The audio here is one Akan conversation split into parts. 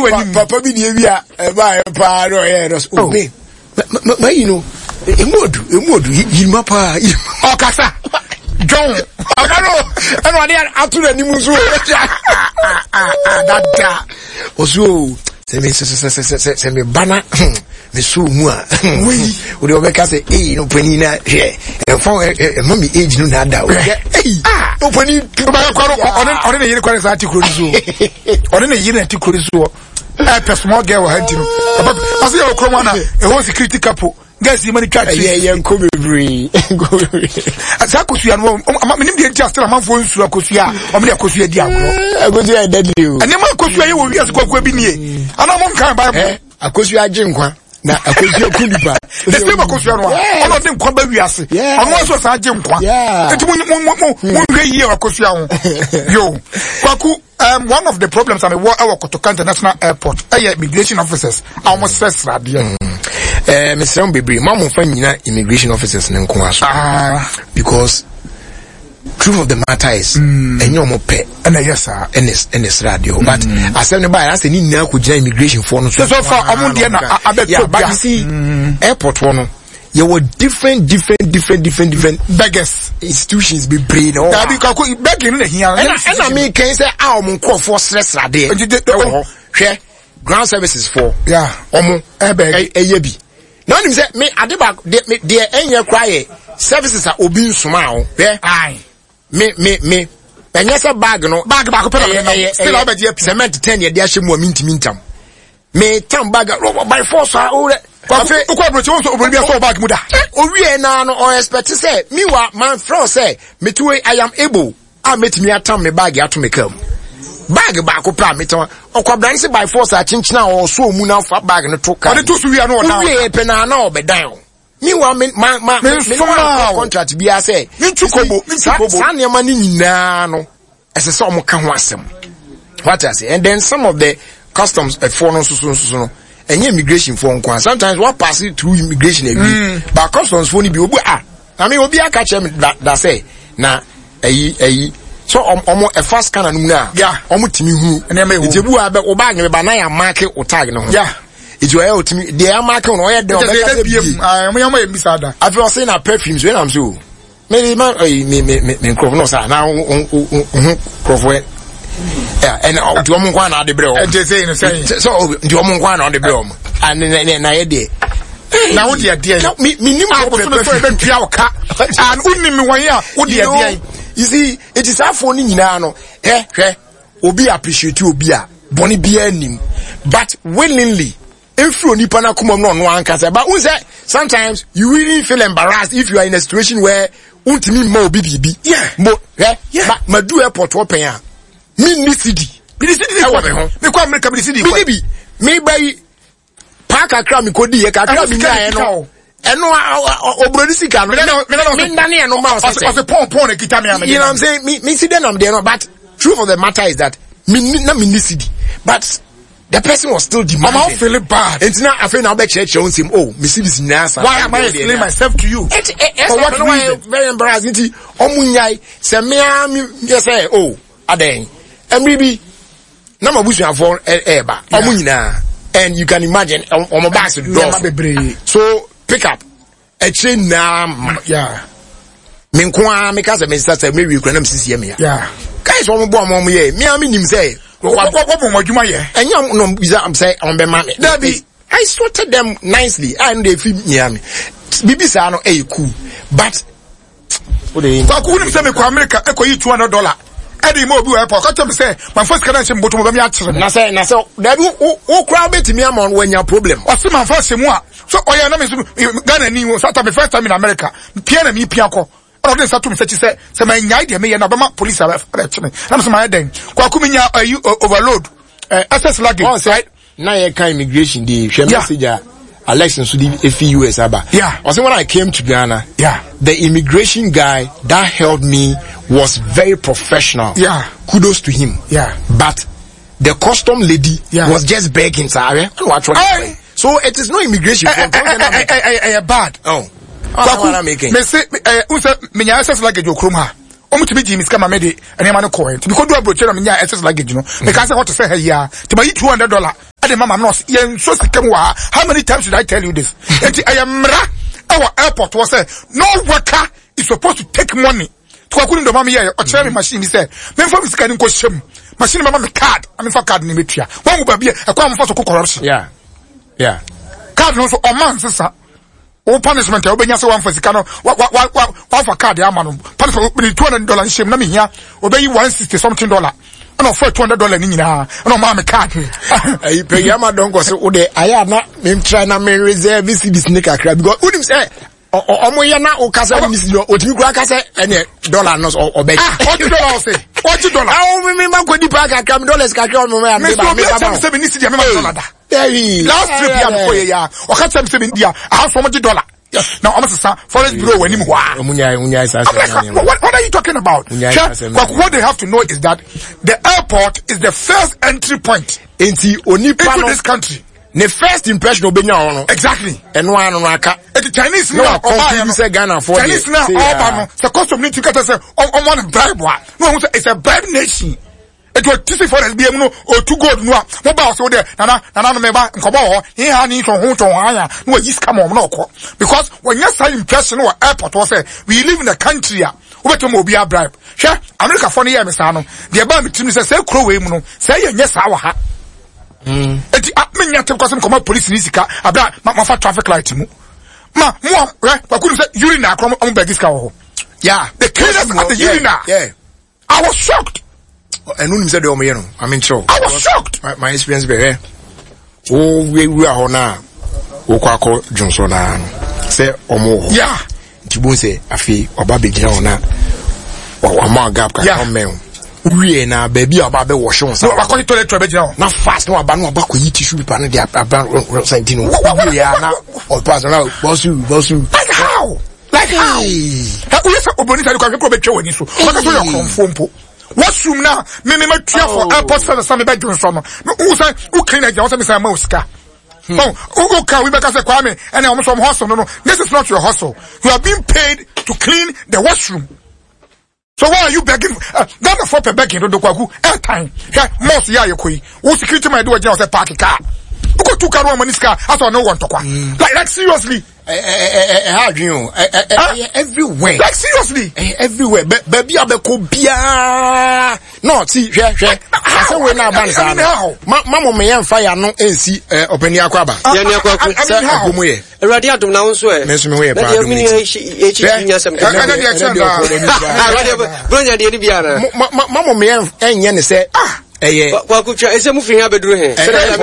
to any papa bi dey wi a ba pa no e no me you know emodu yirma pa o kasa John amaro eno ade atu na nimu so dada oso se me bana me so mu a we o de obeka say no pani na hwe e fo mami age no na da o no pani ba kwaro one na yire kwaro sa atikuro so one na yire atikuro so small girl hanti no papa say o kro na e ho security couple guys you money catch yeah nko bebre asa kosua no menim de just na manfo nsura kosua o me de kosua di agro kosua deadly o ene ma kosua ye wo wi ase kokwa bi nie ana mo kan bible akosua agye nkwa na akosua kudipa the same akosua no ono de nkwa ba wi ase ono so sa agye nkwa enti mo hwe yi akosua ho yo kwaku one of the problems at our Kotoka International Airport immigration officers almost stress radio Mr. Mbebri mama fa nyina immigration officers nko aso because truth of the matter is enyo mo pe na yes sir NS radio but asem ne ba say ni nyina ko gina immigration for no so far omo de na abeto but you see airport one you were different beggars institutions be brain or that because begging na here and I mean can say omo nko for stress radio hwe ground services for omo eyebi no nim say me adeba de enye kwaye services are obi nsuma o ai me enye say bag no bag ba ko pela still obedi cement 10 ye de ahemu mintim me tam bag by force o Kwafe ukwa broche wonso obobi aso bag mu da owie na no o expect say me wa man flow say me tuwe I am able a metimi atam me bag ato me kam bag ba ko pra meton okwabran se by force a chinchina o so mu na fa bag no to ka o de to so wi na o na we pe na na obedan me wa me contract bi a say nchukobo san ne ma ni nyina no ese se o mo ka ho asem what I say and then some of the customs for no so no any immigration for nkwan sometimes what pass it through immigration but customs for ni bi obu I mean obi aka che me that say na ayi so omo a fast scanner no na omo timi hu na me hu ejebu abe o bag me ba na ya mark o tag no ho eju ayi o timi de ya mark no o ye de o be ka se mo yama e misada I feel say na perfumes when am so me crop no sa na crop and do omo kwa na de bre o je say no say so do omo kwa na de bre o and na ye de na wo de de me nim ko so be tua o ka and unni me wan ya wo de de you see it is afo ni nyina no hwe obi appreciate obi a boni bia nim but willingly if you nipa na komom no anka but who say sometimes you really feel embarrassed if you are in a situation where untimi ma obi bibi but madu airport open a me city e wo me ho me kwa America me city me buy park akra me kodi ye kakra me nya no eno obrodi sika no me ndane eno ma o se pon e kita me am you know what I'm saying me see them there no but truth of the matter is that me city but the person was still demanding. I'm feeling bad. And now I feel now back church on him. Oh, me see this nasa. Why am I explaining myself to you? For what reason? Very embarrassing. Omunyai se me yes say oh aden. Maybe na mabusu afọ eba. Omunyina. And you can imagine on my back so pick up a chain na me nko me ka se me sister me wi kura na me sisi me ya. Guys wo mo bo mo ye. Me am nim say what adwuma ye enyam no biza am say on be mame Dabi I sorted them nicely and they feel near me bibi sa no cool but what dey kwa ku nim say me kwa America ekoyi $200 edi mo obi airport ka tell say my first connection boto mo be akyere na say Dabi o crowd betimi am on when your problem o se man first mu a so oya na me so Ghana ni so after my first time in America pia na me pia ko or this to me say my nyai de me na be ma police arrest me na me say my den kwa ku minya overload access luggage right na ye kan immigration dey share message election so the US aba also when I came to Ghana the immigration guy that helped me was very professional kudos to him but the custom lady was just begging sorry so it is no immigration bad me say me nya access luggage okrom ha omuti Jimmy scam me de enema no coin because do abroach na me nya access luggage no me ka say what to say here ya ti ma $200 ade mama nurse yen so sikem wa how many times should I tell you this enti ayamra our airport was say no worker is supposed to take money to akuni do mama ye o chere me machine say me for sika ni ko shem machine mama me card I mean for card ni metua wan go ba bia e kwa mfa so corruption card no so o man sisa o punishment e obenya se wan for sika no wa for card ya ma no punishment $200 shem na me hia obeyi $160 something no for $200 ni nyina no ma me card ayi pe yama don go se o de aya na me try na me reserve this sneak akra because unim say omo ye na o kasa ni misi o timi kura kasa ene dollar no o be $40 say $40 ah me ma ko di pa akra me dollars kakra o me ya me ba say me ni si dia me ma dollar da last trip ya me ko ye ya o ka say me dia how so much dollar now I'm saying forest bureau when him what are you talking about? What they have to know is that the airport is the first entry point into this country. The first impression of Benin. Exactly. And one aka. The Chinese now say Ghana for Chinese now the cost of need to get us on one bribe one. No, it's a bribe nation. It was TC for SBM no or too good no mobile so there nana member nkobo he ha ni so ho ton anya no yi scam no because when you say impression or airport was say we live in a country a obetom obi a bribe hwe America for no year me sa no de ba me timi say kro we mu no say ye nya sa wa ha eti menya tem kwasem koma police ni sika abra ma fa traffic light mu ma mo wakuru say urine akrom am bagiska wo the cleaners at the urine I was shocked. And when you said, I mean, so I was shocked. My experience be here. Oh, we are now. Okwako Johnson say Omo. Yeah. Tibun say afi obabe gina ona. Wa ma gap ka come men. We na baby obabe wash on. No, akoni toilet to be gina. Na fast no aba no aba ko yi tissue paper no dey aba sentino. We are now or pass now bosu. Like how? We say oboni say ko be twa wani so. What so your confompo. What's room now? Me care for airport service some bedroom from. Who say who clean it? What's me say Mosca? Oh, who can we make us a Kwame and I'm from hustle? No, this is not your hustle. You are being paid to clean the washroom. So why are you begging? That's a for begging. Don't do airtime. Most ya you koi. Who security my do a job say park car. Who go to car money car? I don't know one to like seriously. How do you everywhere? Like seriously, everywhere. Baby, abeko bia. No, see, I say we na bansa. Mama me yan fire no NC openi akwaba. Yani akwaku. Say akomo ye. Eradi adom na wonso e. Me so me we pa. Na mi e nyasem. Bronya de bia na. Mama me yan enye ne say Wakucha, ese mu finya bedru he.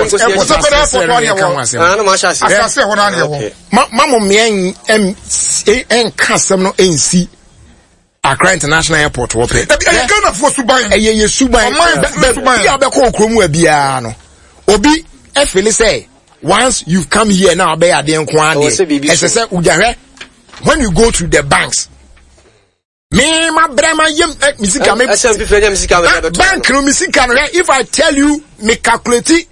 No ma sha asase ho na ne ho. Mamo me en kasem no ensi Accra International Airport wo pe. E Ghana for suban. Ye suban. Bi abeko okromu abia no. Obi e feel say once you've come here now be ade nko ade. Say ujahwe when you go to the banks me ma brema yem misika me bank no misika no if I tell you me calculate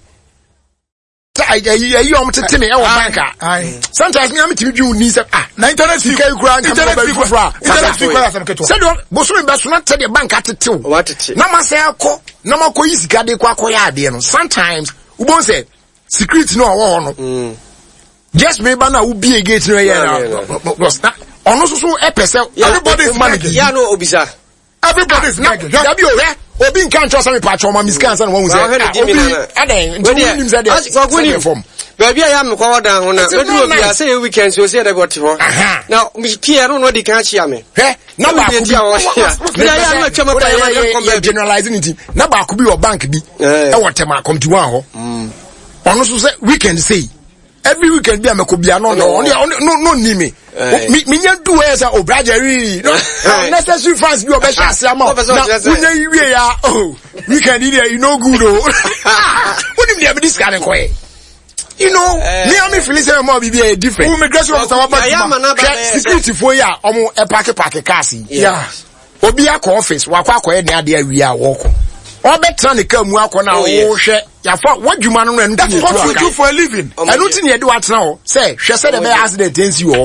you am tete me e wo bank sometimes me am timi du ni say na internet fee kai kura internet fee kura asem keto say do boso me beso na tete bank atetew na ma say akọ na ma ko yisika de kwa akọ ya ade no sometimes ubon say secret no wo no just me ba na wo be gate no here na ono so everybody is managing. Yeah, no obisa. Everybody is managing. Dabi o obi nkan cho me patcho ma miskan san won say. Obi aden nti nim say dey form. Baby I am kwa dan ho na. Bedu obi a say weekend so say dey bot ho. Now me pia no dey kan chia me. Na ba ku bi ya na chama pa ya generalizing it. Na ba ku bi o bank bi. E wotema committee one ho. Ono so say weekend say every weekend be amekobia no ni me nya do where say obrajeri necessary funds be obesha asiama na unya yiwe ya weekend here you no good wouldn't there be this kind of way you know me am feeling say more be different immigration officer wa back security for ya omo e park cars yeah obi akọ office wakọ e ade awie a woko obetra ne ka mu akọ na wo hwe yafa wadwuma no no that's what you do for a living I don't think you do atna ho say hwe say the be accident ensi ho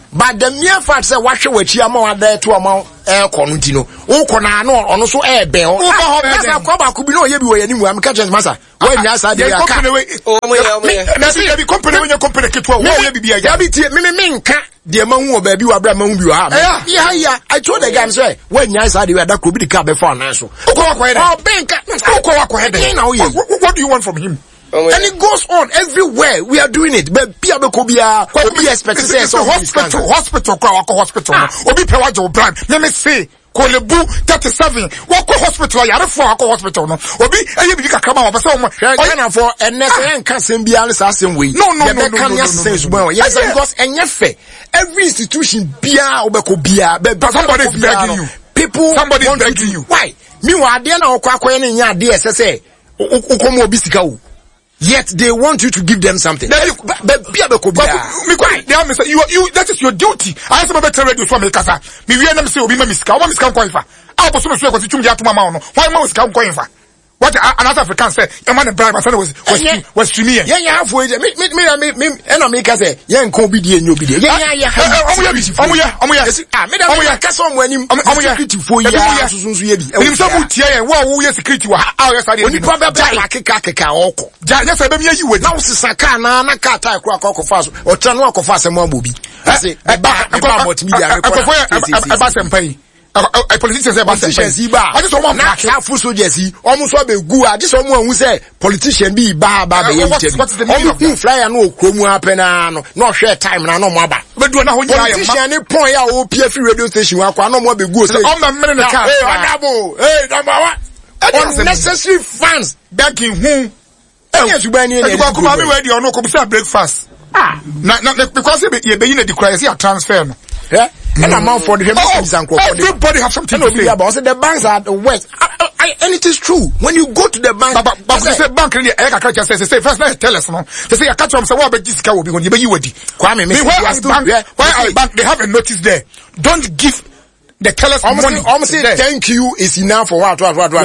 but the mere fact say what we chiama there to amount air continue o kona no ono so e be o that's a kwaba ku bi no ye bi we animu am catch master when ya sa dey aka na be company when you company ketwa wo ye bibia ya bi tie me nka de ma hu oba bi wa bra ma hu bi wa ha yeah I told the guy say when ya sa dey da ko bi the car be for na so ko kwa head oh benka ko kwa head what do you want from him? And it goes on everywhere. We are doing it. But be expected to say so hospital. Obi pewajo brand. Let me say Kolebu 37. Wako hospital ya refo wako hospital no. Obi eye bi kakama wa pese o for NSN can same be the same way. No. Yes, because enyefe every institution bia obeko bia somebody is begging you. People somebody is begging you. Why? Me wa ade na okwa ne nya ade say ukomo obi sika wo. Yet they want you to give them something. That is your duty. I am better radio for me kasa. Me we na me say obi ma miska. O ma miska ko ifa. A bo so so ko si tum ya to mama no. Why ma miska ko ifa? What another African say, a man bribe my son was streaming. Yeah, halfway. Me and America say, young can be the new video. Yeah. Security for years. Security was just a baby. You would now Sakana, Nakata, Crocco Fast, or Chanwako Fast and Mobi. I say, about media. A politician say politician I just want half so Jesse almost what be good I just someone who say politician be ba what's the meaning of that flyer no kromu happen no share time na no maba but do na ho nya politician point ya o PF radio station akwa no mo be good say on the minute car hey number one unnecessary fans begging who yes you buy any kuma me we dey on ko be breakfast because you be in the cry see a transfer no and amount for the everybody have something to say about the banks are the west and it is true when you go to the bank but say bank really I can say first now tell us no they say I catch them say what be this will be when you be ready Kwame me why bank they have a notice there don't give the tellers money almost say thank you is enough for what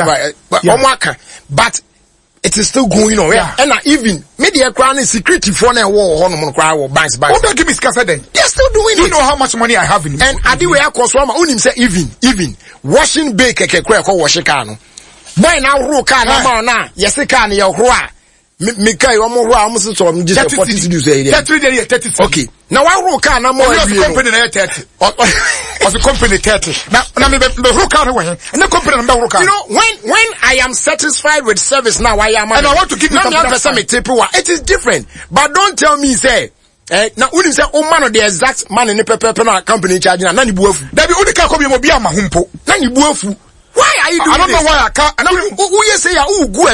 but it is still going on. Yeah. And even media crown is security for na war on banks. What do give me scassa then? They're still doing it. You know how much money I have in it. And I do where Koswama unim say even washing bake ko wash car no. Boy now ro car na yes car na your me kai omo ro almost so just 40 to do say 30. Okay. Now I ro car na more company na 30. Was the company 30. Now me ro car when and the company na ro car. You know when I am satisfied with service now I am and I want to give you something. It is different. But don't tell me say now who say o man the exact man in the pepe na company charge na ni buafu. That be only car come mo bia ma humpo. Na ni buafu. Why are you doing I don't know why I can't. Who you say who go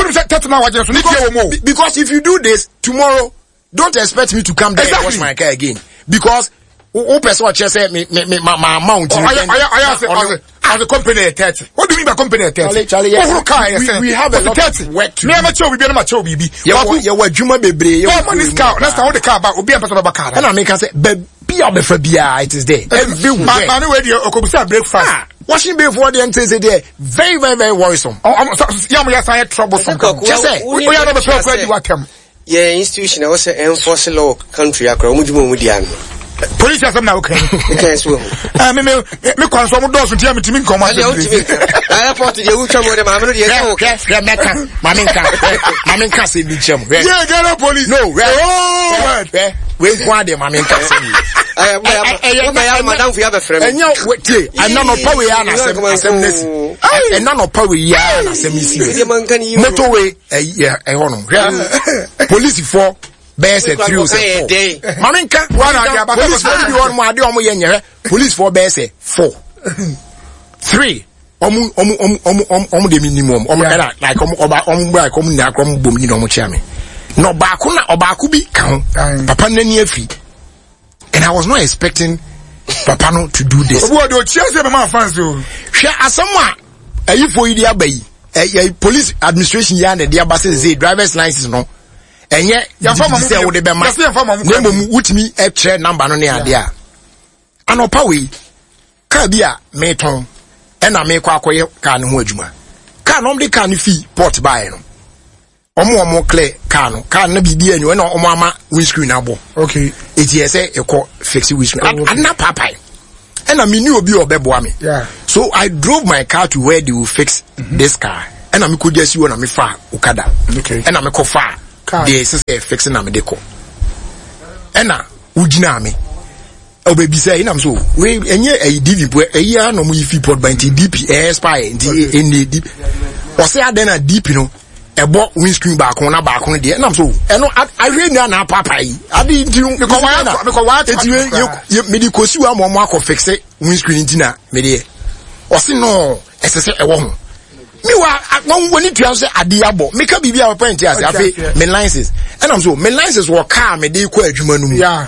because if you do this tomorrow, don't expect me to come there and wash my car again. Because who person just say my amount. I as a company 30. What do you mean by company 30? Charlie, we have a lot of work to do. Me amateur we be amateur bibi. You were juma bebre. This car, let's how the car about obi person about car. And I make say be obefra bia it is there. Everywhere. Man we dey okobusa breakfast. Washing before the end say there very worrisome. I'm troublesome. Just say we are not the welcome. Yeah, institution I was enforce law country akra omujumo mudian. Police have now okay. Yes, well. Me kwan so mo do so tia me timi nkom ase. I report the ucha mo de ma me no de okay. Maminka say bi chem. Yeah, get police. No, we kwa de maminka say. Madam fi have a friend. Enya wetie, ana no power ya na asem nesi. Ena no power ya na asem isi. Motorway ho no. Police for best 3 Maminka police for be one more ade omo ye nyere police for best 4 3 omu de minimum omu era like omu bra like omu na akrom bom ni omu chia me no baako na obaako bi kan papa nani afi and I was not expecting papa no to do this obu do chia se be ma fans o hwe asomwa ayifo yi dia bayi police administration ya na dia ba say driver's license no enye ya fama mu se wo de be ma na mom wutimi e kire number no ne ade a anopa we ka bia meton e na me kwa akoye ka ne ho adwuma ka no de ka ne fi port buy no omo clear ka no na bibia enyo na omo ama windscreen abo okay It is a fix windscreen. I'm not papai. And I mean, you will be obeboa me. Yeah. So I drove my car to where they will fix this car. And I'm could just you and I'm far Okada. Okay. And I'm a far. They say fixing am deco. And now, ujina me. Oh baby say I'm so we enye a DP a year no mu ifi port by DP expire in deep. Or say then a deep you know. A bought windscreen back on a back on the and I'm so and I really na papa I didn't you because you medical see one more fix it windscreen dinner media or see no as I say a woman me wa when it was a diabo make a baby our point as I me licenses and I'm so me licenses were car me dey kwa adwuma no mu yeah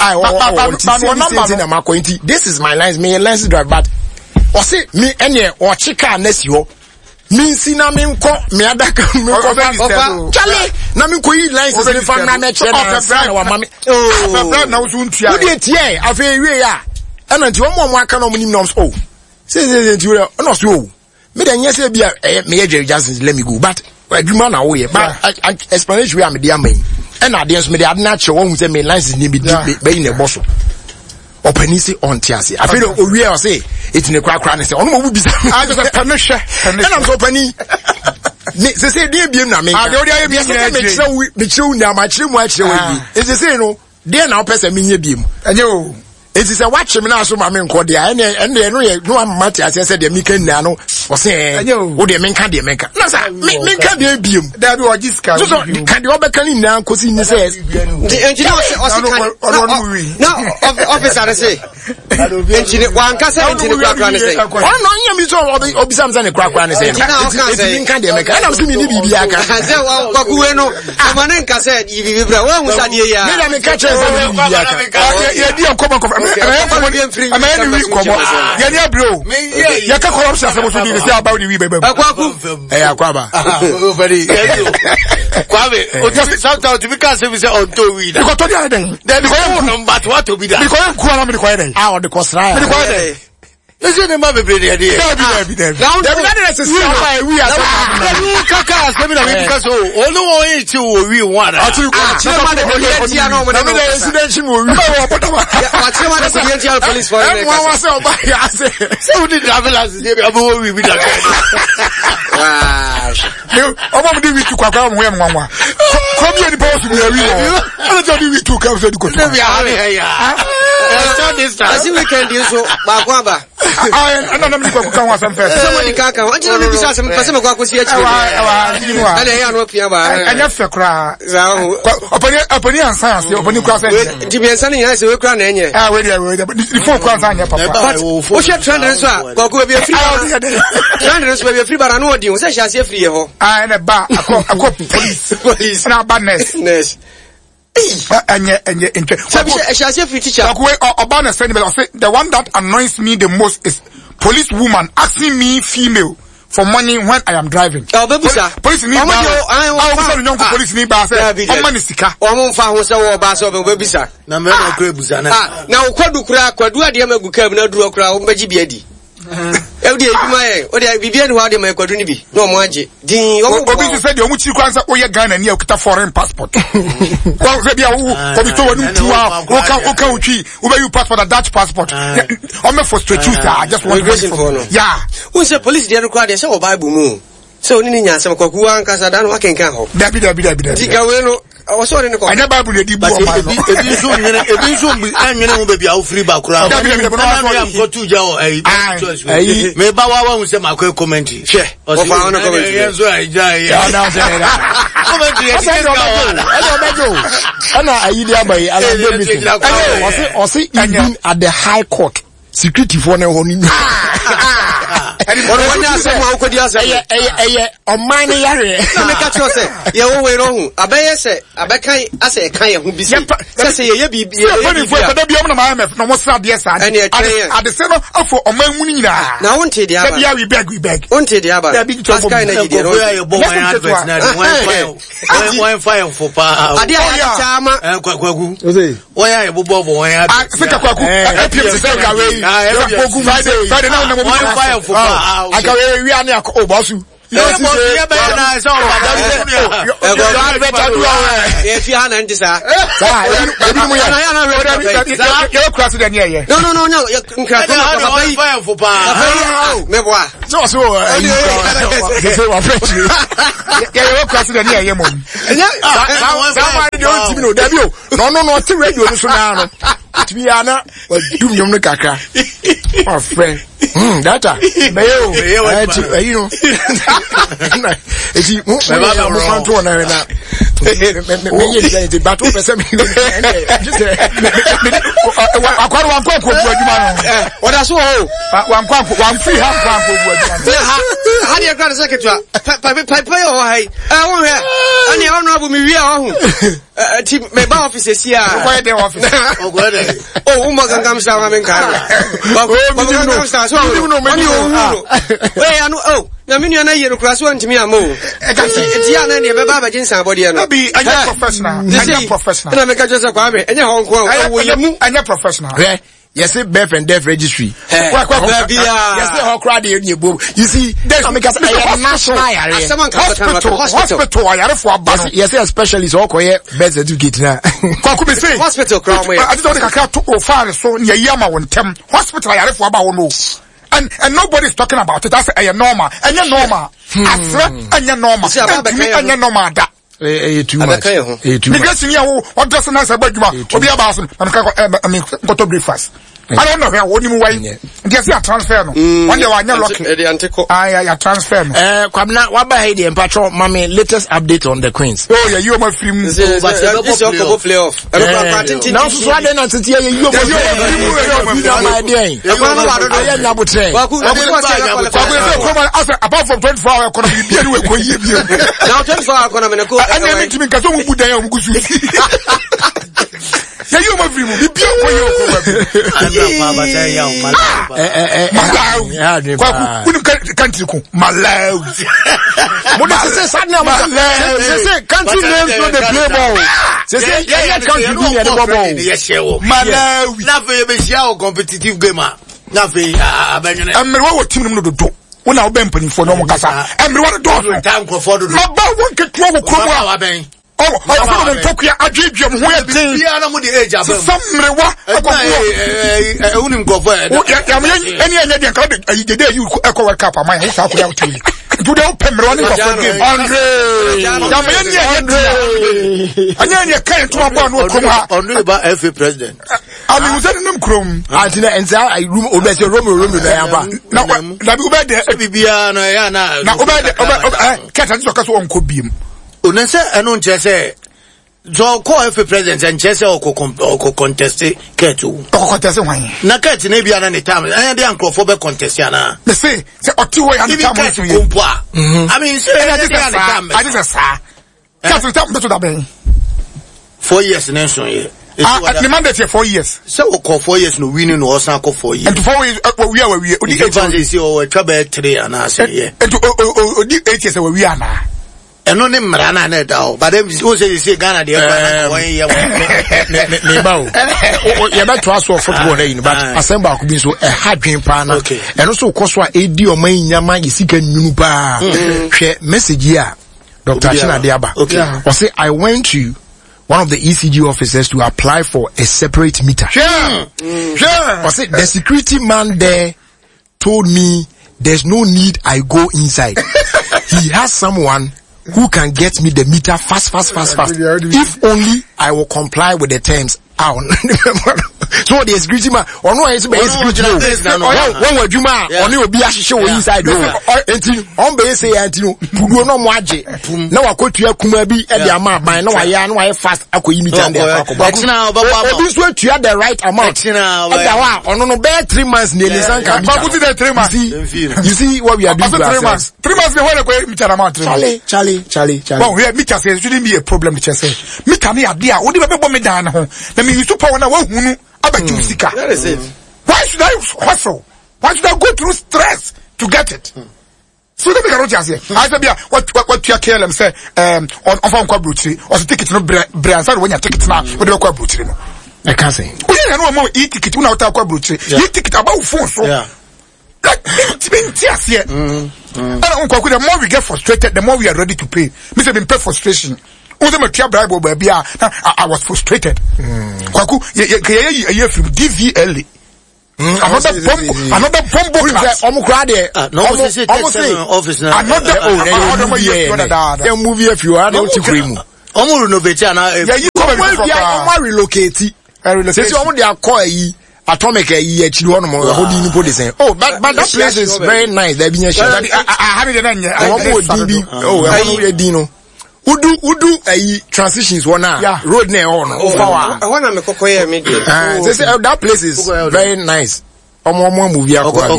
this is my license me license drive but or say me any or chika next year me si na me nko me adaka me ko chale na me ko yi license me fa na me che na wa mama na wo ntua wo dey tie afa wie ya ana nti wo mo aka na mo nim na so say nti wo na so me dey nyese bia me ye just let me go but adwuma na wo ye but explanation we am dey am and na dey so me dey adna che wo hu say me license ni bi be na boso openisi on tiase I feel owie o say it ne kwakra ne say ono mo bisa I just permission and I'm so pani me say dey biem na me dey dey biem me chew na ma chire mu a chire we it say no dey na opese me nya biem enye o it is a watch me na so ma me nko dey and no ye no am tiase say dey me kan na no o say o dey me kan dey me kan na sa me kan dey biem dey do ojiska so kan dey obeka ni na kosi ni say engineer no officer say engineer wan ka say engineer kwakra ne say no nya mi so obisam say ne kwakra ne say me kan dey me kan na so me ni bibi aka say kwakuwe no amane nka say bibi bra wa hu sade ya me na me ka che say bibi aka ye di enkomo corruption so so dey say about the we baby akwaba Kwame o just sometimes to be can say we say on to we because to dey then because number what to be that because ku na me dey dey ah o dey kosra me dey dey is it ma be dey dey now that is we are kaka say me na we because o no o e ti o we one ati ma dey dey ya no mo dey incident mo we ati ma dey dey police for me wa say o ba ya say so we dey ambulance dey abo we that wow omo dey we to kwakwa mo yem nwanwa come here the boss we are we I don't we to come so the go to we are here I see we can do so ba kwa ba I don't know ko kan wasan first somebody kaka wa jina me bisa se me pese me kwa ko si achi ana ya no pia ba anya fe kra za opani ansa ase opani kra se di bi ansa ni ya se we kra na enye we the phone kra ansa anya papa o she trend so a kwa ko be free trend so be free bara no odi o se sha se free ho na ba akọ police na ba nurse the one that annoys me the most is police woman asking me female for money when I am driving. Police need police need sika. Omo fa ho se wo ba so be bisa. Na me no kra busa na. Na kwadu kra kwadu ade magu kam na duro kra wo magi biadi. Ewdi ejuma e o de bibia ni ho ade ma kwadu ni bi na omo age din obi say de omu chi kwanza o ye Ghana ni okita foreign passport kwa say bia o bi to wonu tuwa o ka utwi o be you passport a Dutch passport o me frustrate you sir just one question for no yeah who say police dey record dey say o Bible mu so ni nya asem kwaku an kasa da no akenkan ho dabi diga we no o so ni ko anya Bible dey bu o ma no ebi so bi anwene ho be bia o free ba kura dabi am go to ja o me ba wa hu se makwa commentary she o fa on commentary yenso aja ya na say that commentary ana ayidi abai ala o say even at the high court security for na ho ni Ono nya asem a ukodi asem oman yare na me ka cho se ye wo we no hu abaye se abekan ase kan ye hu bi se ye bibi ye funny for da biom na ma mf no mo sa de sa ade se no afo oman mu ni na na wonte de aba da bia we beg wonte de aba askai na gidi no ye bo my advert na one fire for pa ade ya chama kwaku wo ya ye bo wo ya se ka kwaku epim se ka we Friday na na mo fire for aka we wi ani akọ bosu Data. You know. na menu na yero kraso antimi amo enti ya na ne be baba jinsan body no be anya professional na me ka jose kwa me enya hon ko wo yemu anya professional yes, birth and death registry. Yes, how crowd you see, there's national hospital. Yes, especially so birth certificate now. Hospital crown. I don't to offer so near Yama one tem hospital. I for about no. And nobody's talking about it. That's a normal. And you're normal. And you're normal. And you're normal. Too much. Because you what doesn't answer about you. I mean, go to breakfast. I don't know what you mean. Yes, you transfer. One day, I know lucky. I transfer. Kwamna, what by the patrol, mommy, latest update on the Queens. Oh, yeah, you are my film. This is your playoff. Now, so I don't see you. Apart from 24 hours, now 24 hours, I need to make a song with you my film. Country names no the play ball. Competitive gamer. What team no do? When I been putting for no more casa. Everyone do time for the one can trouble. Oh, I don't talk here. I give you where the age of some any you echo a cup of my head out to you. You don't pay me running for game. Andre, I can't talk about every president. I mean, was them chrome. I didn't answer. I room over the room now, now, could be. Unense eno nchese zo ko efe president nchese o contest ketu contest wan na ket na bia na ne time anya de ankrofo be contest na they say oti we and time so ye I mean say I just say ket time to that ben 4 years na so ye the mandate here 4 years so o call 4 years no winning no osan call 4 years and 4 years we are odi 8 years o twa be 3 ana say ye and odi 8 years we are na eno ne mrana na da o but them say Ghana dey one year me ba o ye ba to aso football na yin but assemble ko bi so e hadwen pa na eno so koso a edi o man nyama yisika nyunu pa hwe message here Dr. China Diaba o say I went to one of the ECG officers to apply for a separate meter. Sure. I said the security man there told me there's no need I go inside. He has someone who can get me the meter fast. If only I will comply with the terms. So the security man, or no, it's security. One word you man, only will be a show inside. On base say, you no more. Now I go to your Kumabi and the amount by now I am fast. I could imitate now, but this way to have the right amount. On no bear 3 months nearly. You see what we are doing. 3 months. 3 months, they want to go meter amount. Charlie. Well, we have meter says, shouldn't be a problem. Meter say, meter me a dear, what do you ever me down home? Let me use to power now. That is it. Why should I hustle? Why should I go through stress to get it? So let me go to say. I said, what you care them say, on phone call brutally, or the ticket no brand, when you take it now, what do you call brutally? I can't say. We don't know more e-ticket, you know, talk about brutally. E-ticket about phone, so. The more we get frustrated, the more we are ready to pay. Me say, pay frustration. I was frustrated. Kwaku, ye from DVLA. Another bomb. Another movie if you are not renovate relocate. Atomic but that place is very nice. Udu transitions one road near on that place is very nice. Movie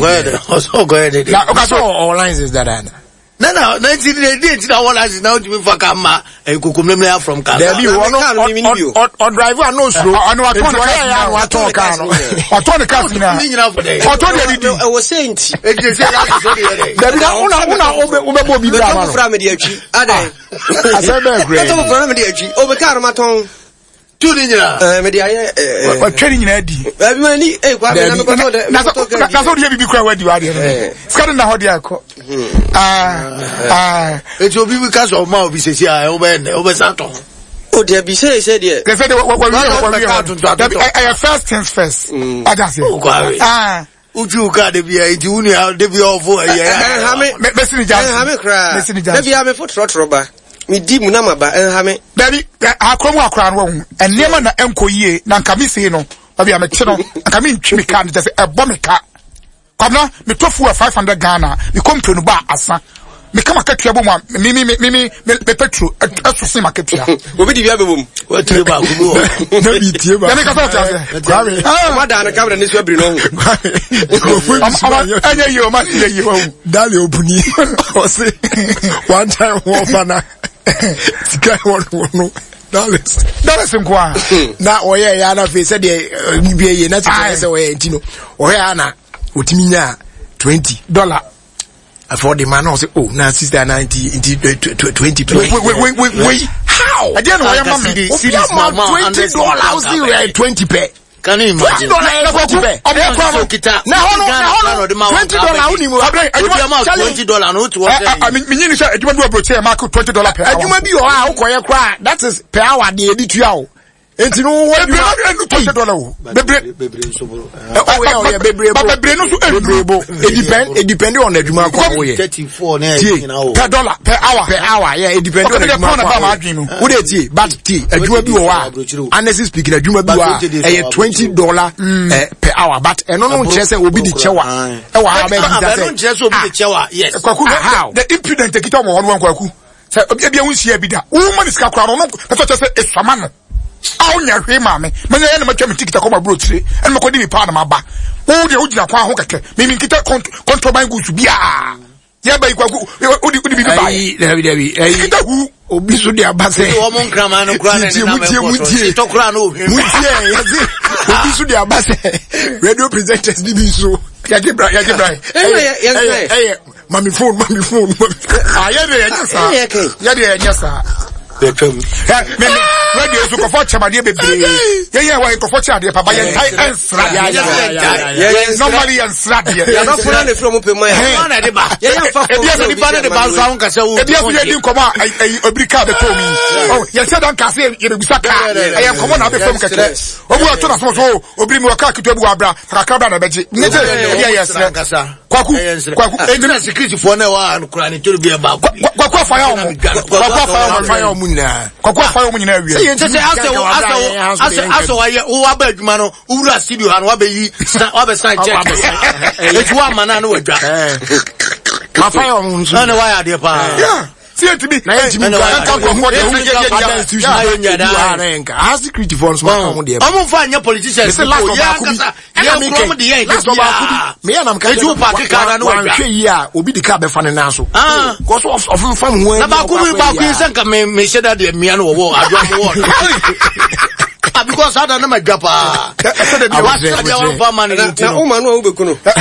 all lines is that no, 19 days all lines now to be from there be on driver no slow. I know I was saying training in Eddie. That's what you be crying when you are here. Scatter the Hodiaco. It will be because of my business. I over Santo. Oh, there be said, yeah. They said, I first things first. I just say, Ujuka de be a junior, de be all for a year. Maybe I'm a foot robber. Me deep Munama ba Hame. Baby, I come walk around and never na enko ye, Nankami no, Baby, I'm a chino, I come in Chimican, just a bombica. Come now, me tofu 500 Ghana, me come to Nuba Asa. Me come a cut your woman, me petru, a see my cat. What did you have a woman? What do you about? No, you tear. Madame, come and this will be long. Dalio Puni. One time, one Sky one. Dollars in Qua. Now, oh, yeah, Anna face said, be a natural way, Tino. Or Anna, Utimina, $20. For the man, also, oh, now, sister 90, 20. Wait, how? I didn't know I'm $20, 20 pay. Can you imagine? $20 that is per hour, the editorial. And you know what? $20. It depends on the demand. 34 per hour. Yeah, it depends on the demand. Would it but tea? A Juma and this is speaking a Juma $20 per hour. But and no chess will be the chawa. Yes. How the impudent take it on one Kwaku. So, we see a bit. Woman is Kakano. That's what I say. It's a man. Aunya hwe mame manya yana matwa tikita koma brotire en makodi mi pa na maba wo de ojina kwa ho keke mimi nkita contraband goods bia ya ba ikwaku odi bi ba David obi so de abase wo mon krama no kra na mutie to kra no mutie yazi obi so de abase radio presenters bi so yaje bra mami phone ayede nyasa radio so kofo chamade bebre ye wa kofo chamade papa ye tai ensra normally ensra ya no funa ne from pe mai na de ba ye fa fo di ba ne de ba so nka se wo e bia fu ye din koma obrika be to mi oh ye se dan kase ye be gusaka e ye koma na be fam kake obu ato na so obri mi waka kitu ebu abra takakra na beji nete ye ensra kwaku engineer security for na wa nkura ne toru bia ba kwaku afaya omu Kwa fire mun na wi. Say ase wo aba adwuma no wura studio ha no wa be yi wa be sign check. Etu wa mana no wadwa. Ma fire mun so. Na wa ya de pa. Yeah. See it be. Na enti mi ka ko mo de as security forms ma come there. Omo fa anya politicians. Ya mi come there. Me ya na mka etu pa ka na wadwa. Hwe yi a obi di ka be fa ne na so. Because of fam ho. Na ba ku senka me sheda de mia no wo adwa mo wo. Because I don't know my grandpa. Na uma no ubekuno. I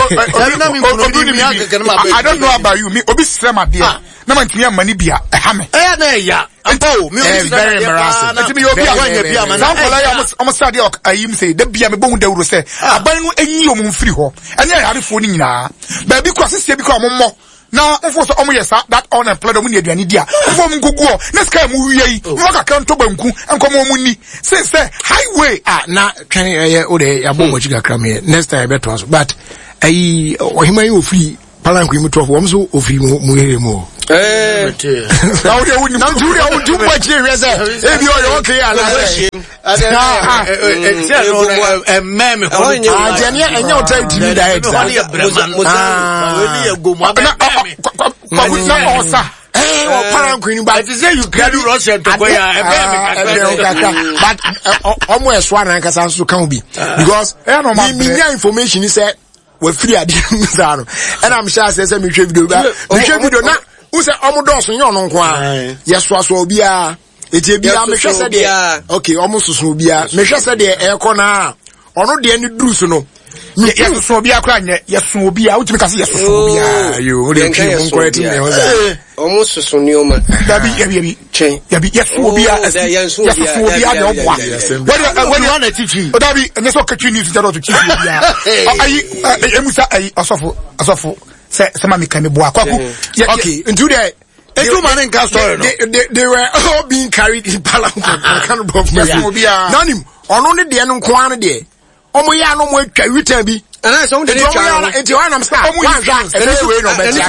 don't know about you. Me obi sema dia. Na mantimi amani bia ehame. Na ya. Ampo, me very embarrassing. Mantimi obi awanya bia man. Sam kola ya am start dey ayim say da bia me bohu da wuro say aban no enyi omum firi ho. Anya yarefo ni nyina. Ba bi kwasese bi kwa mommo. Na ofo so omo yesa that unemployed omo ni aduane dia. Ofo mo gugu na sky mo wiye yi. Mo ka kan to banku enkomo mo ni. Say highway na twen o de ya bombo chiga krame. Next time beto so but ayi ohima yi ofiri palanku yi muto ofo so ofiri mo here mo. Now they wouldn't now do too much here. If you're okay, information is said we free and I'm sure I said me video now. Who say omodoso nyo no nko a yeso obia eti bia me hwese de okay omososo obia me hwese de ekona ono de ani drusu no yeso obia kra nye yeso obia utimi kase yeso obia yo o de twi nko eti me ho za omososo ni o ma dabi chen yabi yeso obia yeso obia de obwa when you na tichi dabi nyeso katwi news jaro to chief obia ayi emusa ayi asofo say mami can be boa kwaku okay into there they were all being carried in parliament kind of nanim ono ne de no nko an de omo ya no mo atwa witan bi ana so de twa enti wa nam sa wa ja ene we no be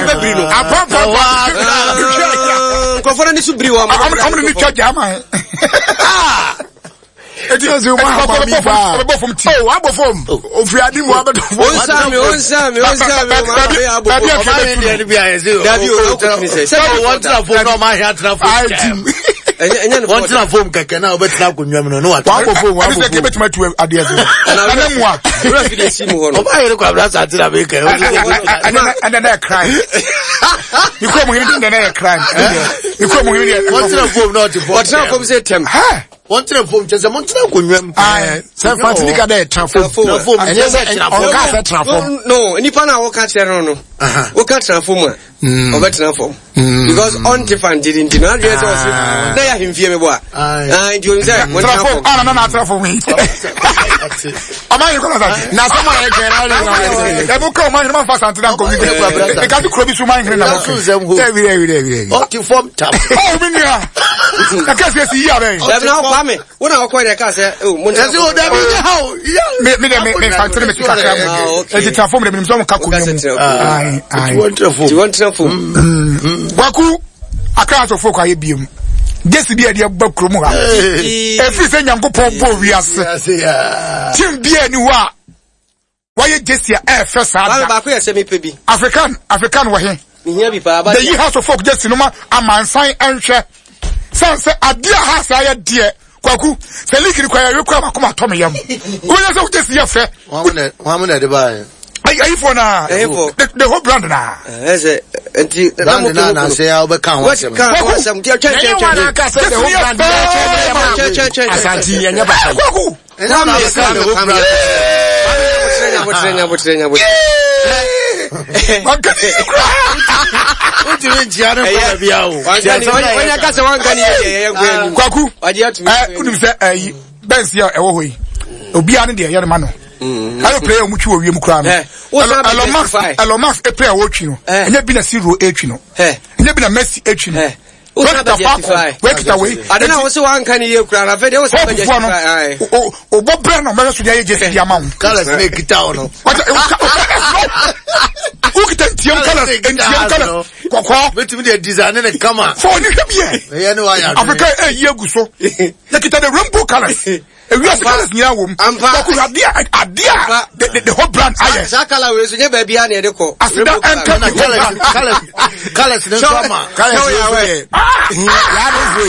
ko fora ni subri wa am ni twa jama it is you want to be from of Yadim one thing from just a month now kunwem San Francisco dey transform no nipa na wo ka chere no wo ka transform o bet transform because on different didn't know you say na ya himfie me bo a you say mo transform na transform amani ko na sama e kera na bu ko man ma fa santina ko bi e ka ti kro bi su man na mo every okay form tap oh minia na ka se si ya be na kwa me wo na ko de ka se o mo transform me factory me ka kra mo e ti transform de me so mo ka ko mu you want transform waku aka so folk aye biem desi bia de ba kro mu ha e fi se nyankopon bo wiase tim bia ni wa waye desi e fe sa da ba ko yese me pebi african wo he mihia bi pa ba the ye house of folk desi no ma amansan enhwe sanse adia ha sa ya de kwaku se likiri kwa ya rekwa makoma to me yam wo yese wo desi ya fe wa mo na de ba Ayi for na the whole brand na brand na say I be kan wa sem the whole brand Asante yenya ba kwaku unim say Benz ya ewo hoyi obi ane de yere ma no ayo player mu twi owie mu kra no Elon Musk e player wo twi no enya bi na zero e twi no enya bi na Messi e twi no Wekita we adena wo se wan kan ye kra na fede wo se ba justify o bo bre no me so dia ye jesi dia ma wo colors me kita no o kita tiam colors kokko betimi de design na kama for ni hwebie ye ne wa ya Africa e ye gu so ya kita the rainbow colors we are colors near wom kokko adia the whole brand aye sakala we so nye ba bia na de ko asida enter colors ne so ma colors ya do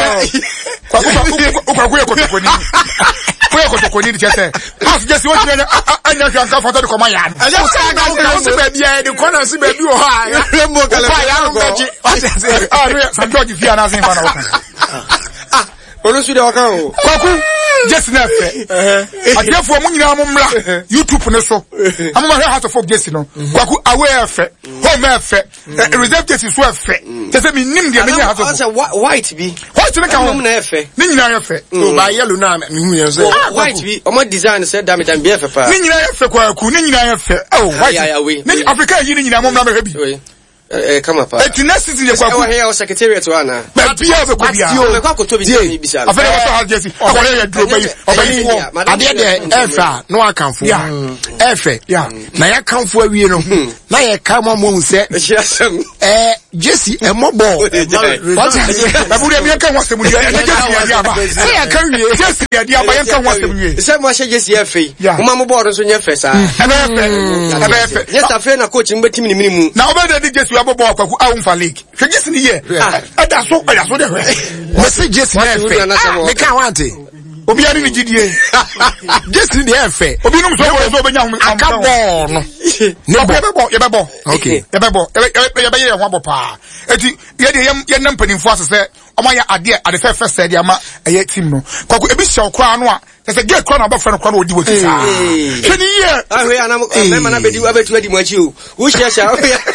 ukwakuye kotokoni kuye kotokoni ni chese has just what you anya janka foto de koma yan aja sa ga ba bia de kona si ba bi o ha rembo kala ya go St. George fia na sin bana waka onu su de waka o kwaku Jesse na fe. Adefo mo nyina mo mra YouTube ne so. Amama he House of Folk Jesse no. Kwaku away fe. Home fe. Reserve Jesse so fe. Say me nim de me House of Folk. White bi. White na ka ho na fe. Ni nyina fe. O ba yellow na me hu yen say. White bi. Omo design say damn it and be fe pa. Ni nyina fe kwaku, ni nyina fe. Oh, white. Ni Africa yi ni nyina mo mra me bi. Come up. Eti next season kwa ku here secretariat wana. Ba bia be ko bia. Be kwa ko to bi ni bisa. Afere ko ha Jesse. Akore ya duro bayi. Obayi wo. Ade de efa no akanfo. Efe. Na ya kanfo awie no. Na ya ka mo mo se. Jesse emobo. Ba bu de mi kan wasem ni. Jesse ya dia ba. Se ya kan wie. Jesse ya dia ba yan kan wasem ni. Se mo hye Jesse efe. Mo ma mo board so nya fe sa. Efe. Yes afe na coach mbetimi ni minimu. Na oba de Jesse abo bo kwaku awunfa league. Hwe Jesse ni ye. Ada so de hwe. Me se Jesse na efe. Me kan wante. Obi ari ni gidie. Jesse ni efe. Obi num so bo benya hu akabo no. Ne bo ye bebo. Okay. Ye bebo. Ye be ye ho abo pa. Eti ye de ye nam panimfo asese omo ya ade fe said ya ma eye team no. Kwaku ebi hye okra no a say get kra na abofra no kra no odi woti sa. Hwe ni ye. Ahwe anam me na bedi abetu adi mo achi o. Wo hye hye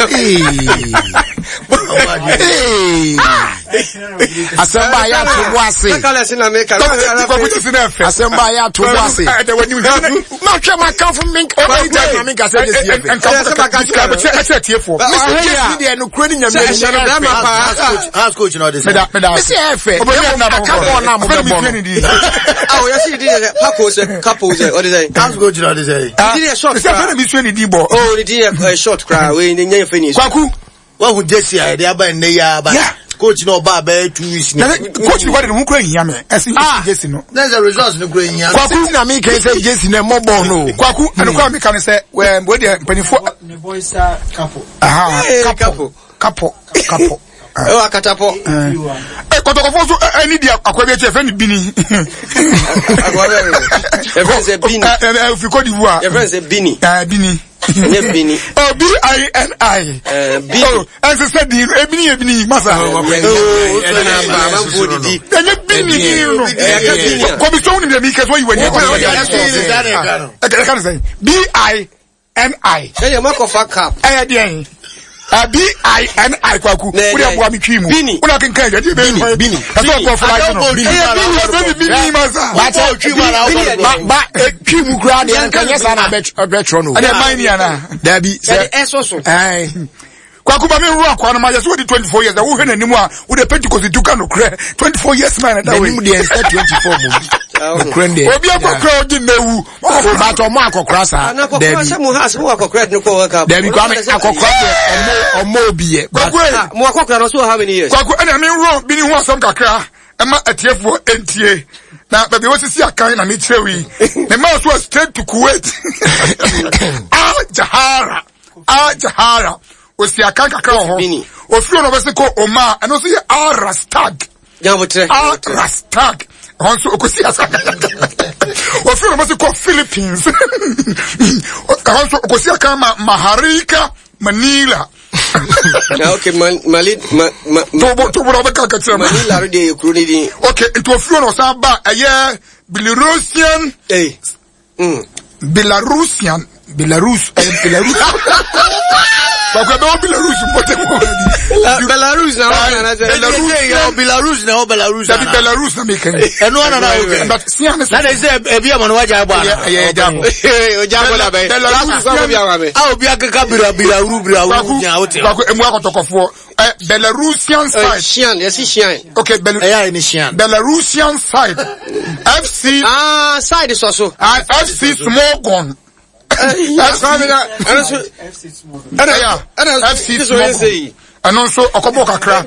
Asemba ya to boase. Kala se na me kala. Asemba ya to boase. Ma hwe ma kan fu mink. Ma mink ase Jesse ye. En kan ka tiefo. Jesse de no kro ni nyame. House coach no this. Me say efe. Na mo be bon. Ah, you see the couples what is it? House coach no this. Did a short. Say me swe ni di bo. Oh, did a short cry we nya finish. Kwaku. Wa hu Jesse ya de aba nne ya aba. Coach no ba ba 2 weeks ni. Coach what the nkura hia me. Esi Jesse no. There's the results no kura hia. Kwaku na me can say Jesse na mo bon no. Kwaku and kwa me can say we dey panifo the boys are couple. Couple. Oh, akatapo. Kotokofo so any dia akwabe che fe ni bini. Your friend say bini. If you call the war. Your friend say bini. Bini. Bini. Oh, B-I-N-I. Bini. Oh, and so said Bini, Masa. B-I-N-I. Say your mark of a cap. B-I-N-I kwaku. Uri abuwa michimu. Bini. Una kinka ya di Bini. That's all for life. Bini Masa. Ba chimu grade and can yes na betrono. And mine yana. Dabi. Say esoso. Kwaku ba me ru akwa na ma just 24 years. Wo hwe na nimu a wo de Pentecost duka no kre. 24 years man that way. Nimu de 24 mo. Krende. Obi akokra odi newu. Ba to mo akokra sa. Dabi. Say mo has mo akokra no ko work up. Dabi kwa me akokra omo obi ye. Kwaku mo akokra no so how many years? Kwaku na me ru bi ni ho asam kakra. Ema atiefo entie. Na baby what is akan na me chewi. Me ma so straight to Kuwait. Jahara. Osi akan kakra ho. Ofi no be se ko Oma, and also Rastag. Rastag. Also okosi asaka. Ofi no be se ko Philippines. Also okosi akan Maharika, Manila. Okay, Manila de Kruni. Okay, it was few no saba aye Belarusian. Belarus. Bakwa do Belarus mpote mo. Belarus na Belarus na meken. Eno ana na okay. But sian na say ebi amano waja agba. Yeah, jabo. Jabo la be. Belarus kwa bia wa me. Obi akaka Belarus nya hotel. Bakwa emu akotokofo. Belarusian side. Shian, yes Shian. Okay, Belarusian side. FC side is also. FC small gun. FC and also okobo kakra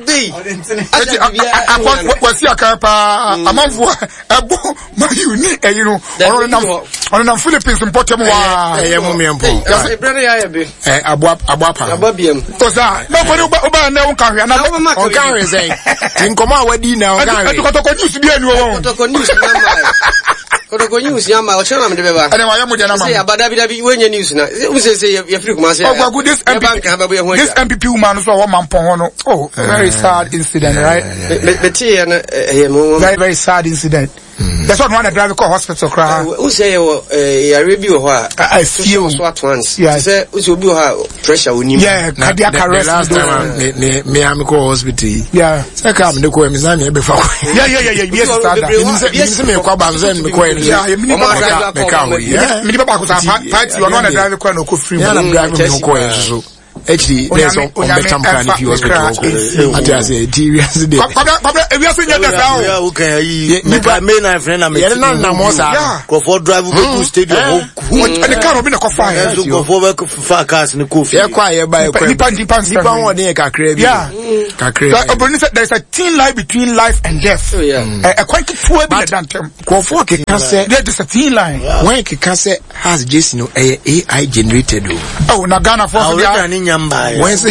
wasi akapa amanfo ebo mayuni eyinu onam Philippines importem wa eyemumempo brother ya be aboapa ababiem tosa no ko oba na won kahwe na on kahwe say tinkoma wadi na on kahwe kotoko news bi anu won kotoko news na kotoko news ya ma o chama me de beba ene wa yamu de na ma say abadabi wenye news na we say ya free kuma say oh this MPP woman so wo mampon hono oh very sad incident right very very sad incident That's what one drive call hospital cry. Who say you review her? I feel what once. Yeah, say you be her pressure when you cardiac arrest. Last time me am call hospital. Yeah, say come the call me say before. Yeah. Yes, yes, me call ban say me call. Yeah, me come. Yeah, me ba ko sa party you want to drive call no ko free. Yeah, I'm driving me call so. Actually, there's on better kind if you hospital. I just say, serious day. If you say that, okay, me main friend, I'm go for drive to stadium. And the car will be a fire. Go for far cars in the coffee. Yeah, quiet by there's a thin line between life and death. A quite poor bit of term. Go for there's a thin line. When Kikase has just no AI generated. Oh, Nagana for Wednesday.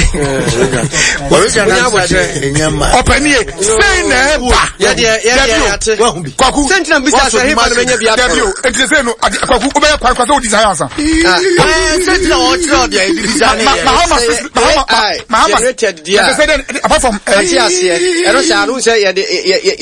Open here. Say never. Kwaku. Sentinel business here for the Bia. It is no Kwaku Obey Kwaku desires. Sentinel or Mahama. Apart from Asias here. I don't say